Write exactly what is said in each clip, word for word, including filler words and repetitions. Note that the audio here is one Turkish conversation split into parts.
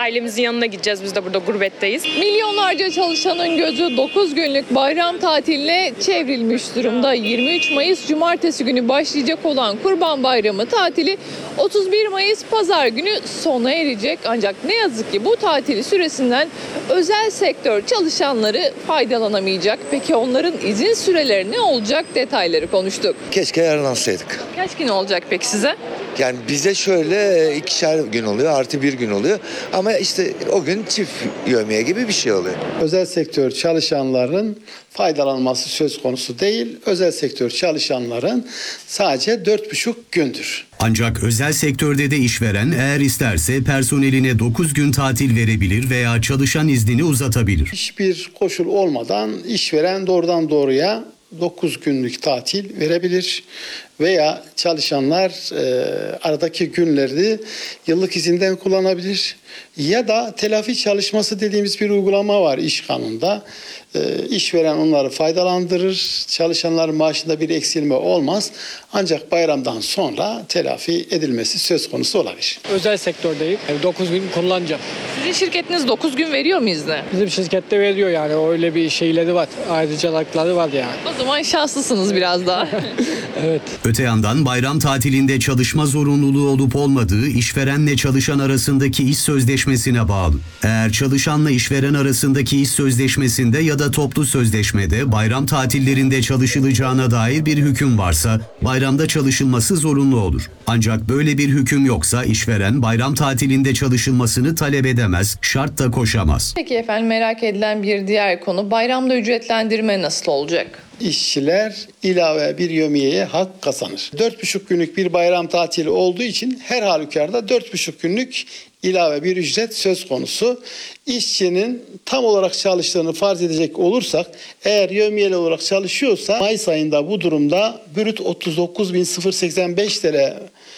ailemizin yanına gideceğiz. Biz de burada gurbetteyiz. Milyonlarca çalışanın gözü dokuz günlük bayram tatiline çevrilmiş durumda. yirmi üç Mayıs Cumartesi günü başlayacak olan Kurban Bayramı tatili otuz bir Mayıs Pazar günü sona erecek. Ancak ne yazık ki bu tatili süresinden özel sektör çalışanları faydalanamayacak. Peki onların izin süreleri ne olacak? Detayları konuştuk. Keşke yarınlansaydık. Kaç gün olacak peki size? Yani bize şöyle ikişer gün oluyor, artı bir gün oluyor. Ama işte o gün çift yövmiye gibi bir şey oluyor. Özel sektör çalışanların faydalanması söz konusu değil. Özel sektör çalışanların sadece dört buçuk gündür. Ancak özel sektörde de işveren eğer isterse personeline dokuz gün tatil verebilir veya çalışan iznini uzatabilir. Hiçbir koşul olmadan işveren doğrudan doğruya dokuz günlük tatil verebilir veya çalışanlar e, aradaki günleri yıllık izinden kullanabilir ya da telafi çalışması dediğimiz bir uygulama var iş kanununda. E, işveren onları faydalandırır, çalışanların maaşında bir eksilme olmaz ancak bayramdan sonra telafi edilmesi söz konusu olabilir. Özel sektördeyim. dokuz gün kullanacağım. Sizin şirketiniz dokuz gün veriyor mu izni? Bizim şirkette veriyor yani öyle bir şeyleri var. Ayrıcalıkları var yani. O zaman şanslısınız biraz daha. Evet. Öte yandan bayram tatilinde çalışma zorunluluğu olup olmadığı işverenle çalışan arasındaki iş sözleşmesine bağlı. Eğer çalışanla işveren arasındaki iş sözleşmesinde ya da toplu sözleşmede bayram tatillerinde çalışılacağına dair bir hüküm varsa bayramda çalışılması zorunlu olur. Ancak böyle bir hüküm yoksa işveren bayram tatilinde çalışılmasını talep edemez, şart da koşamaz. Peki efendim, merak edilen bir diğer konu, bayramda ücretlendirme nasıl olacak? İşçiler ilave bir yevmiyeye hak kazanır. Dört buçuk günlük bir bayram tatili olduğu için her halükarda dört buçuk günlük ilave bir ücret söz konusu. İşçinin tam olarak çalıştığını farz edecek olursak, eğer yevmiyeli olarak çalışıyorsa Mayıs ayında bu durumda brüt otuz dokuz bin seksen beş T L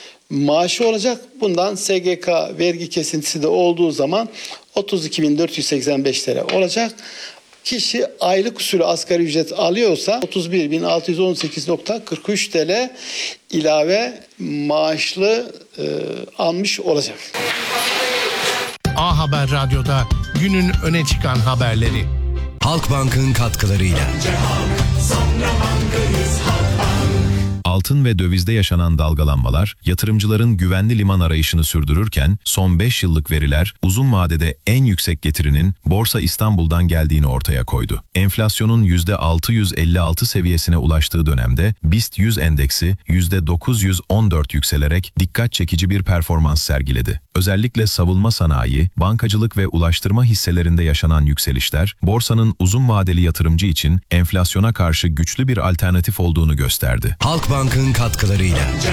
maaşı olacak. Bundan S G K vergi kesintisi de olduğu zaman otuz iki bin dört yüz seksen beş T L olacak. Kişi aylık usulü asgari ücret alıyorsa otuz bir bin altı yüz on sekiz nokta kırk üç T L ilave maaşlı e, almış olacak. A Haber Radyo'da günün öne çıkan haberleri. Halkbank'ın katkılarıyla. Altın ve dövizde yaşanan dalgalanmalar, yatırımcıların güvenli liman arayışını sürdürürken, son beş yıllık veriler, uzun vadede en yüksek getirinin Borsa İstanbul'dan geldiğini ortaya koydu. Enflasyonun yüzde altı yüz elli altı seviyesine ulaştığı dönemde, BIST yüz endeksi yüzde dokuz yüz on dört yükselerek dikkat çekici bir performans sergiledi. Özellikle savunma sanayi, bankacılık ve ulaştırma hisselerinde yaşanan yükselişler, borsanın uzun vadeli yatırımcı için enflasyona karşı güçlü bir alternatif olduğunu gösterdi. Halkbank'ın katkılarıyla.